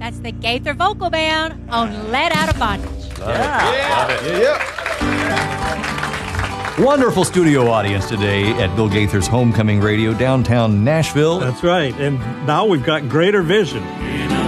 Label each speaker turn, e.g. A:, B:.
A: That's the Gaither Vocal Band on Let Out of Bondage.
B: Love it.
C: Yeah.
B: Wonderful studio audience today at Bill Gaither's Homecoming Radio, downtown Nashville.
D: That's right. And now we've got greater vision.